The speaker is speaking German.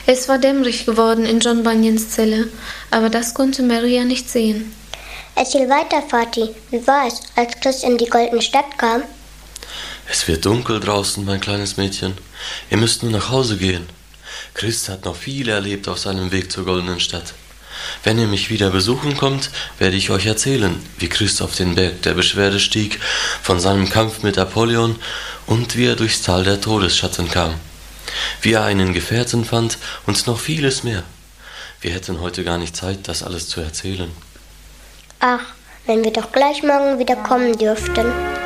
Es war dämmerig geworden in John Bunyans Zelle, aber das konnte Maria nicht sehen. Erzähl weiter, Vati. Wie war es, als Chris in die Goldene Stadt kam? Es wird dunkel draußen, mein kleines Mädchen. Ihr müsst nur nach Hause gehen. Chris hat noch viel erlebt auf seinem Weg zur Goldenen Stadt. Wenn ihr mich wieder besuchen kommt, werde ich euch erzählen, wie Chris auf den Berg der Beschwerde stieg, von seinem Kampf mit Apollyon und wie er durchs Tal der Todesschatten kam. Wie er einen Gefährten fand und noch vieles mehr. Wir hätten heute gar nicht Zeit, das alles zu erzählen. Ach, wenn wir doch gleich morgen wieder kommen dürften.